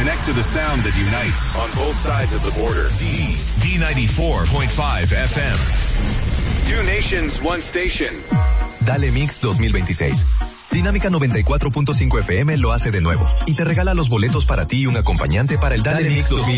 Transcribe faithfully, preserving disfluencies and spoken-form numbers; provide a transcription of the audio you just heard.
Connect to the sound that unites on both sides of the border. D, D ninety-four point five F M. Two nations, one station. Dale Mix dos mil veintiséis. Dinámica noventa y cuatro punto cinco F M lo hace de nuevo y te regala los boletos para ti y un acompañante para el Dale, Dale Mix dos mil